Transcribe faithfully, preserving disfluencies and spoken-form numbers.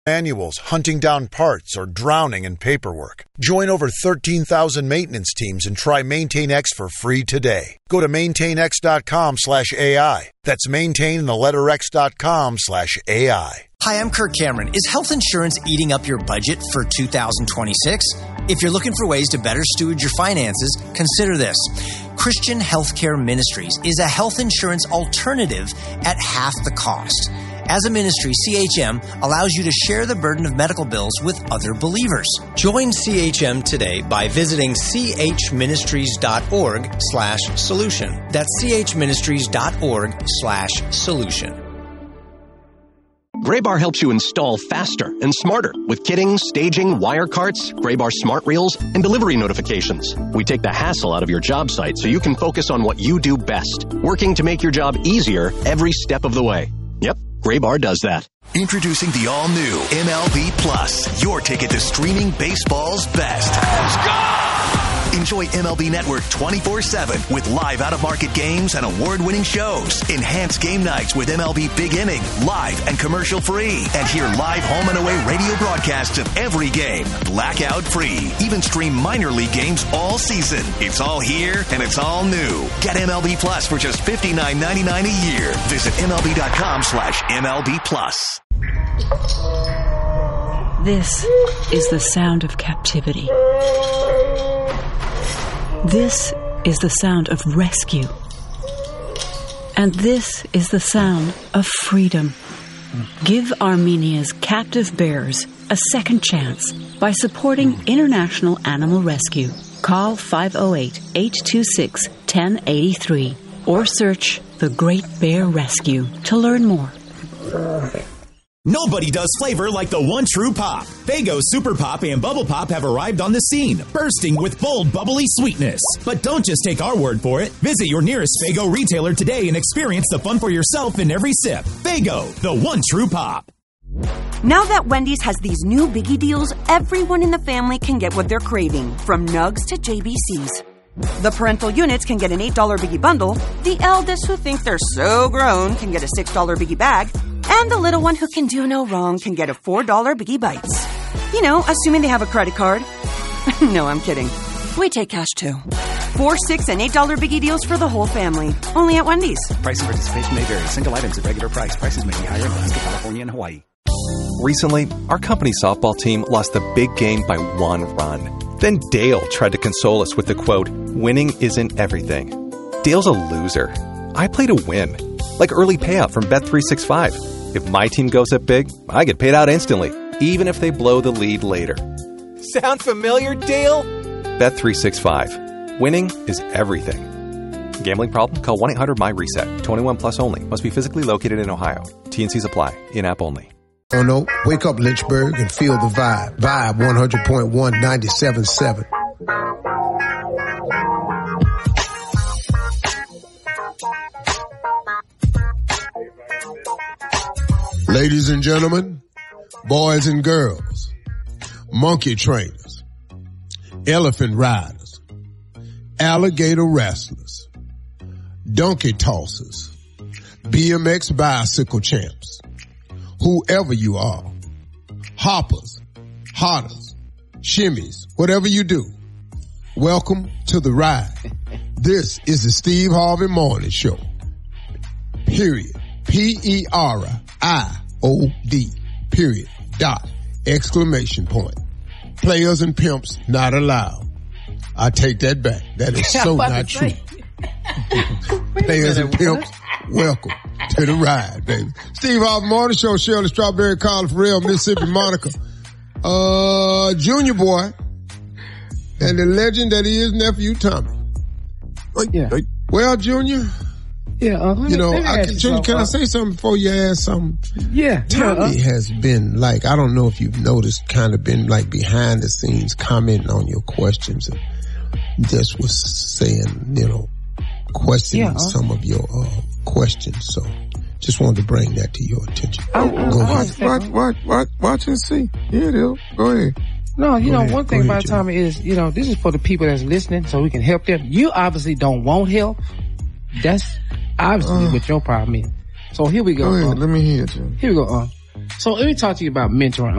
Manuals, hunting down parts, or drowning in paperwork. Join over thirteen thousand maintenance teams and try MaintainX for free today. Go to maintainx.com slash AI. That's maintain the letter X dot com slash AI. Hi, I'm Kirk Cameron. Is health insurance eating up your budget for two thousand twenty-six? If you're looking for ways to better steward your finances, consider this. Christian Healthcare Ministries is a health insurance alternative at half the cost. As a ministry, C H M allows you to share the burden of medical bills with other believers. Join C H M today by visiting chministries.org slash solution. That's chministries.org slash solution. Graybar helps you install faster and smarter with kitting, staging, wire carts, Graybar smart reels, and delivery notifications. We take the hassle out of your job site so you can focus on what you do best, working to make your job easier every step of the way. Yep, Graybar does that. Introducing the all-new M L B Plus, your ticket to streaming baseball's best. Let's go! Enjoy M L B Network twenty-four seven with live out-of-market games and award-winning shows. Enhance game nights with M L B Big Inning, live and commercial-free. And hear live home and away radio broadcasts of every game, blackout-free. Even stream minor league games all season. It's all here and it's all new. Get M L B Plus for just fifty-nine ninety-nine a year. Visit MLB.com slash MLB Plus. This is the sound of captivity. This is the sound of rescue. And this is the sound of freedom. Give Armenia's captive bears a second chance by supporting International Animal Rescue. Call five oh eight, eight two six, one oh eight three or search The Great Bear Rescue to learn more. Nobody does flavor like the one true pop. Faygo Super Pop and Bubble Pop have arrived on the scene, bursting with bold, bubbly sweetness. But don't just take our word for it. Visit your nearest Faygo retailer today and experience the fun for yourself in every sip. Faygo, the one true pop. Now that Wendy's has these new biggie deals, everyone in the family can get what they're craving, from Nugs to J B Cs. The parental units can get an eight dollar biggie bundle, the eldest who think they're so grown can get a six dollar biggie bag, and the little one who can do no wrong can get a four dollar Biggie Bites. You know, assuming they have a credit card. No, I'm kidding. We take cash, too. Four, six, and eight dollar Biggie deals for the whole family. Only at Wendy's. Price and participation may vary. Single items at regular price. Prices may be higher in Alaska, California, and Hawaii. Recently, our company softball team lost the big game by one run. Then Dale tried to console us with the quote, "Winning isn't everything." Dale's a loser. I play to win. Like early payout from Bet three sixty-five. If my team goes up big, I get paid out instantly, even if they blow the lead later. Sound familiar, Dale? Bet three sixty-five. Winning is everything. Gambling problem? Call one eight hundred M Y reset. twenty-one plus only. Must be physically located in Ohio. T and Cs apply. In-app only. Oh no, wake up Lynchburg and feel the vibe. Vibe one hundred point one, ninety-seven point seven. Ladies and gentlemen, boys and girls, monkey trainers, elephant riders, alligator wrestlers, donkey tossers, B M X bicycle champs, whoever you are, hoppers, hotters, shimmies, whatever you do, welcome to the ride. This is the Steve Harvey Morning Show. Period. P E R I O D. Period. Dot. Exclamation point. Players and pimps not allowed. I take that back. That is so not true. Players and pimps, welcome to the ride, baby. Steve Harvey Morning Show, Shirley Strawberry, Carla Farrell, Mississippi Monica, uh, Junior Boy, and the legend that is nephew Tommy. Yeah. Well, Junior. Yeah, uh, you know, I, can, Junior, can I say something before you ask something? Yeah. Tommy yeah, uh, has been like, I don't know if you've noticed, kind of been like behind the scenes commenting on your questions and just was saying, you know, questioning yeah, uh, some of your uh, questions. So just wanted to bring that to your attention. Oh, Go watch, ahead. watch, watch, watch, watch and see. Yeah, it is. Go ahead. No, you Go know, ahead. one thing Go about ahead, Tommy is, you know, this is for the people that's listening so we can help them. You obviously don't want help. That's obviously uh, what your problem is. So here we go. Go ahead. Uh, Let me hear it, Jim. Here we go. Uh, So let me talk to you about mentoring